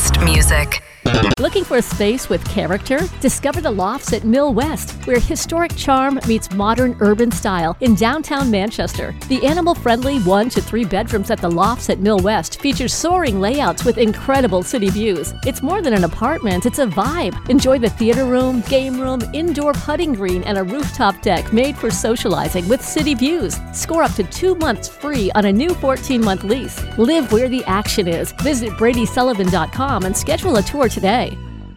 West music. Looking for a space with character? Discover the Lofts at Mill West, where historic charm meets modern urban style in downtown Manchester. The animal-friendly 1 to 3 bedrooms at the Lofts at Mill West features soaring layouts with incredible city views. It's more than an apartment, it's a vibe. Enjoy the theater room, game room, indoor putting green, and a rooftop deck made for socializing with city views. Score up to 2 months free on a new 14-month lease. Live where the action is. Visit BradySullivan.com and schedule a tour today.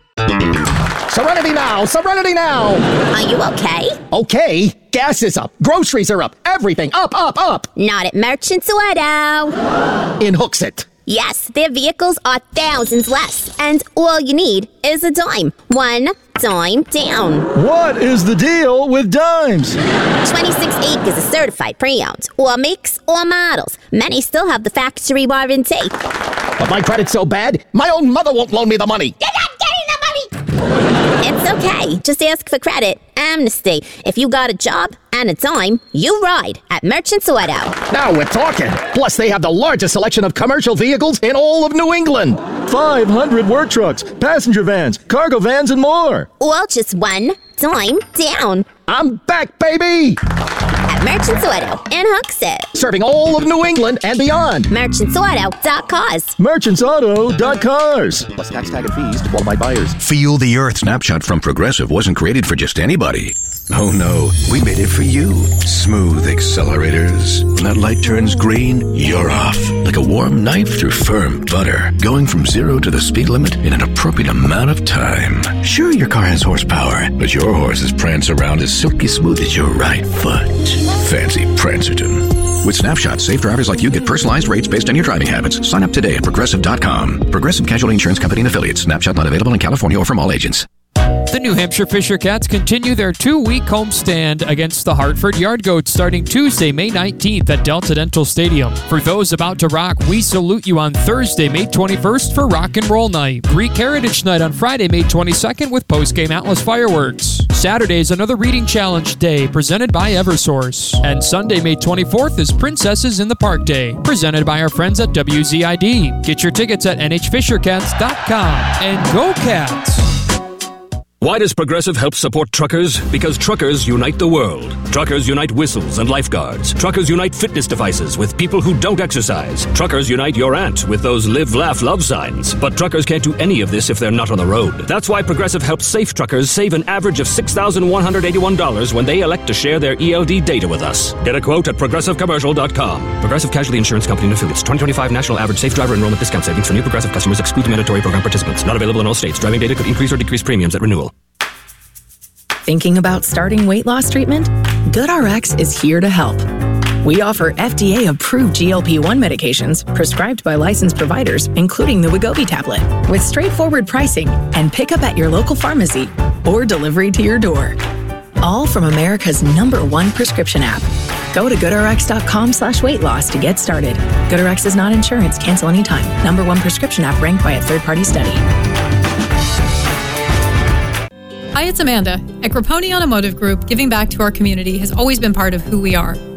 Serenity now! Serenity now! Are you okay? Okay. Gas is up. Groceries are up. Everything up, up, up. Not at Merchants Auto. In Hooksett. Yes, their vehicles are thousands less, and all you need is a dime. 1 dime down. What is the deal with dimes? 26 acres of certified pre-owned. All makes, all models. Many still have the factory warranty. But my credit's so bad, my own mother won't loan me the money. You're not getting the money! It's okay. Just ask for credit. Amnesty. If you got a job and a dime, you ride at Merchants Auto. Now we're talking. Plus, they have the largest selection of commercial vehicles in all of New England. 500 work trucks, passenger vans, cargo vans, and more. All just 1 dime down. I'm back, baby! At Merchants Auto in Hooksett. Serving all of New England and beyond. Merchantsauto.cars. Merchantsauto.cars. Plus tax, tag, and fees to qualified buyers. Feel the Earth Snapshot from Progressive wasn't created for just anybody. Oh no, we made it for you. Smooth accelerators. When that light turns green, you're off. Like a warm knife through firm butter. Going from 0 to the speed limit in an appropriate amount of time. Sure, your car has horsepower, but your horses prance around as silky smooth as your right foot. Fancy Prancerton. With Snapshot, safe drivers like you get personalized rates based on your driving habits. Sign up today at Progressive.com. Progressive Casualty Insurance Company and Affiliates. Snapshot not available in California or from all agents. The New Hampshire Fisher Cats continue their 2-week homestand against the Hartford Yard Goats starting Tuesday, May 19th at Delta Dental Stadium. For those about to rock, we salute you on Thursday, May 21st for Rock and Roll Night. Greek Heritage Night on Friday, May 22nd with post-game Atlas fireworks. Saturday is another reading challenge day presented by Eversource. And Sunday, May 24th is Princesses in the Park Day presented by our friends at WZID. Get your tickets at nhfishercats.com and go Cats! Why does Progressive help support truckers? Because truckers unite the world. Truckers unite whistles and lifeguards. Truckers unite fitness devices with people who don't exercise. Truckers unite your aunt with those live, laugh, love signs. But truckers can't do any of this if they're not on the road. That's why Progressive helps safe truckers save an average of $6,181 when they elect to share their ELD data with us. Get a quote at ProgressiveCommercial.com. Progressive Casualty Insurance Company and Affiliates. 2025 National Average Safe Driver Enrollment Discount Savings for new Progressive customers exclude mandatory program participants. Not available in all states. Driving data could increase or decrease premiums at renewal. Thinking about starting weight loss treatment? GoodRx is here to help. We offer FDA-approved GLP-1 medications prescribed by licensed providers, including the Wegovy tablet, with straightforward pricing and pickup at your local pharmacy or delivery to your door. All from America's #1 prescription app. Go to GoodRx.com/weight loss to get started. GoodRx is not insurance. Cancel anytime. #1 prescription app ranked by a third-party study. Hi, it's Amanda. At Grapponi Automotive Group, giving back to our community has always been part of who we are.